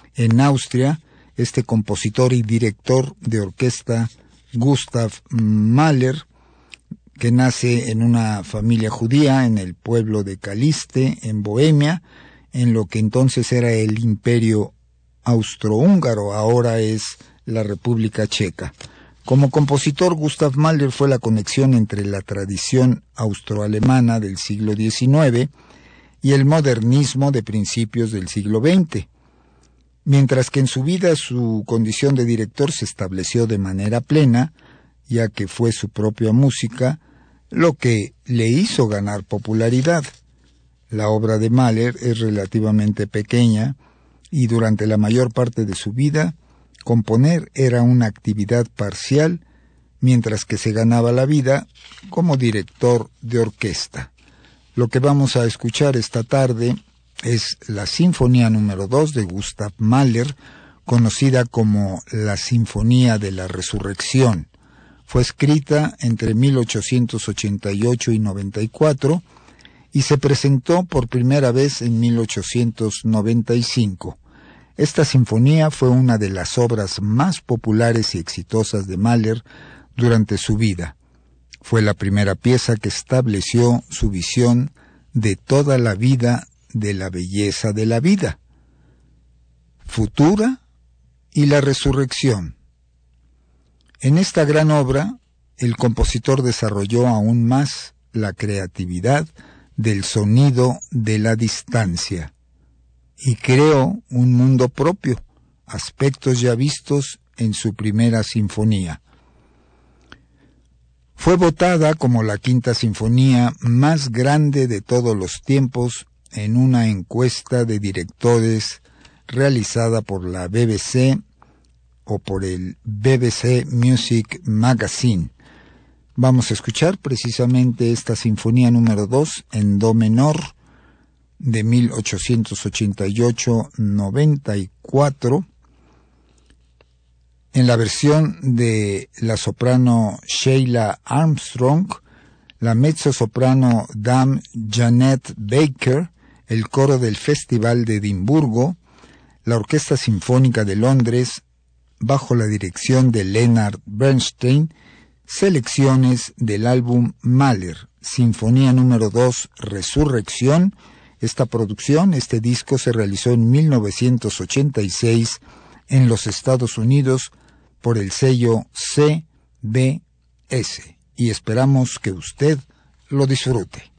En Austria, este compositor y director de orquesta Gustav Mahler, que nace en una familia judía en el pueblo de Caliste, en Bohemia, en lo que entonces era el Imperio Austrohúngaro, ahora es la República Checa. Como compositor, Gustav Mahler fue la conexión entre la tradición austroalemana del siglo XIX y el modernismo de principios del siglo XX. Mientras que en su vida su condición de director se estableció de manera plena, ya que fue su propia música lo que le hizo ganar popularidad. La obra de Mahler es relativamente pequeña y durante la mayor parte de su vida componer era una actividad parcial, mientras que se ganaba la vida como director de orquesta. Lo que vamos a escuchar esta tarde es la Sinfonía número 2 de Gustav Mahler, conocida como la Sinfonía de la Resurrección. Fue escrita entre 1888 y 94 y se presentó por primera vez en 1895. Esta sinfonía fue una de las obras más populares y exitosas de Mahler durante su vida. Fue la primera pieza que estableció su visión de toda la vida de la belleza de la vida futura y la resurrección. En esta gran obra, el compositor desarrolló aún más la creatividad del sonido de la distancia y creó un mundo propio, aspectos ya vistos en su primera sinfonía. Fue votada como la quinta sinfonía más grande de todos los tiempos en una encuesta de directores realizada por la BBC o por el BBC Music Magazine. Vamos a escuchar precisamente esta sinfonía número 2 en do menor de 1888-94 en la versión de la soprano Sheila Armstrong, la mezzosoprano Dame Janet Baker, el coro del Festival de Edimburgo, la Orquesta Sinfónica de Londres, bajo la dirección de Leonard Bernstein, selecciones del álbum Mahler, Sinfonía número 2, Resurrección. Esta producción, este disco se realizó en 1986 en los Estados Unidos por el sello CBS y esperamos que usted lo disfrute.